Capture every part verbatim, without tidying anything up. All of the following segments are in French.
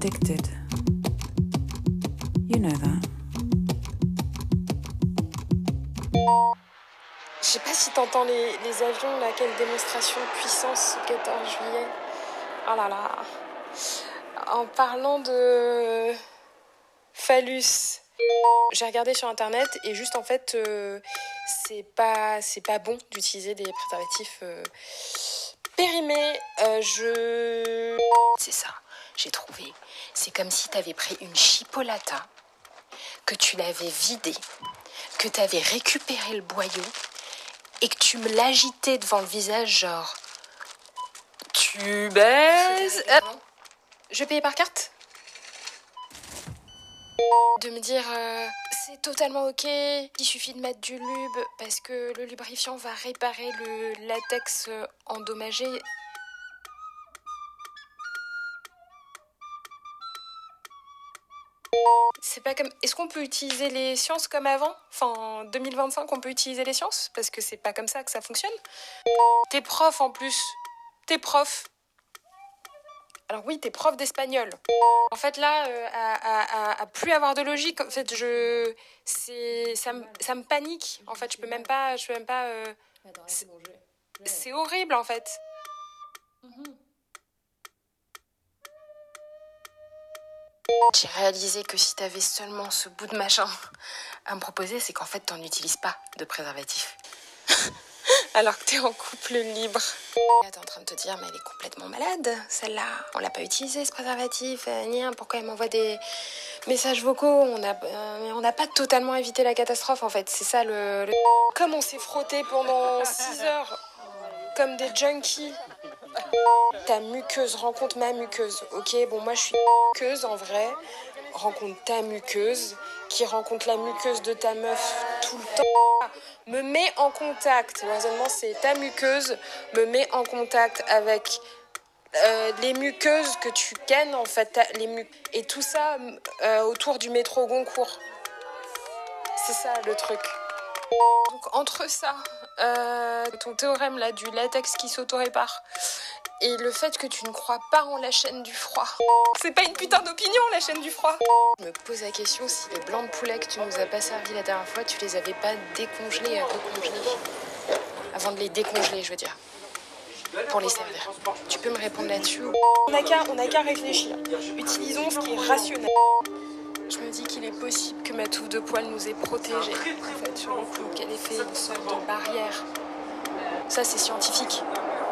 Addicted. You know that. Je sais pas si t'entends les, les avions, là, quelle démonstration de puissance le quatorze juillet. Oh là là. En parlant de phallus, j'ai regardé sur internet et juste en fait, euh, c'est pas, c'est pas bon d'utiliser des préservatifs euh, périmés. Euh, je... C'est ça, j'ai trouvé. C'est comme si t'avais pris une chipolata, que tu l'avais vidée, que t'avais récupéré le boyau et que tu me l'agitais devant le visage, genre... Tu baises... Hop. Je vais payer par carte. De me dire, euh, c'est totalement ok, il suffit de mettre du lube parce que le lubrifiant va réparer le latex euh, endommagé. C'est pas comme... Est-ce qu'on peut utiliser les sciences comme avant ? Enfin, en deux mille vingt-cinq, on peut utiliser les sciences ? Parce que c'est pas comme ça que ça fonctionne. T'es prof en plus. T'es prof. Alors oui, t'es prof d'espagnol. En fait, là, euh, à, à, à, à plus avoir de logique, en fait, je... C'est... Ça me, ça me panique. En fait, je peux même pas... Je peux même pas... Euh... C'est... c'est horrible, en fait. J'ai réalisé que si t'avais seulement ce bout de machin à me proposer, c'est qu'en fait, t'en utilises pas de préservatif. Alors que t'es en couple libre. T'es en train de te dire, mais elle est complètement malade, celle-là. On l'a pas utilisé, ce préservatif. Euh, rien. Pourquoi elle m'envoie des messages vocaux ? On a, euh, on n'a pas totalement évité la catastrophe, en fait. C'est ça, le... le... Comme on s'est frotté pendant six heures, comme des junkies. Ta muqueuse, rencontre ma muqueuse. Ok, bon, moi, je suis muqueuse, en vrai. Rencontre ta muqueuse, qui rencontre la muqueuse de ta meuf tout le temps. Me met en contact, heureusement c'est ta muqueuse, me met en contact avec euh, les muqueuses que tu kennes en fait, les mu- et tout ça euh, autour du métro Goncourt. C'est ça le truc. Donc entre ça, euh, ton théorème là du latex qui s'auto-répare, et le fait que tu ne crois pas en la chaîne du froid. C'est pas une putain d'opinion, la chaîne du froid. Je me pose la question si les blancs de poulet que tu nous as pas servis la dernière fois, tu les avais pas décongelés et recongelés. Avant de les décongeler, je veux dire. Pour les servir. Tu peux me répondre là-dessus ? On n'a qu'à, on n'a qu'à réfléchir. Utilisons ce qui est rationnel. Je me dis qu'il est possible que ma touffe de poils nous ait protégés. En fait, sur le coup, qu'elle ait fait une sorte de barrière. Ça, c'est scientifique.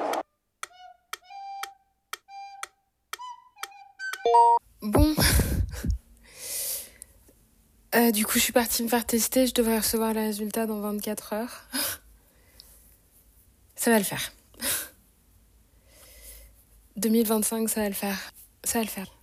Bon, euh, du coup je suis partie me faire tester, je devrais recevoir les résultats dans vingt-quatre heures. Ça va le faire. deux mille vingt-cinq, ça va le faire. Ça va le faire.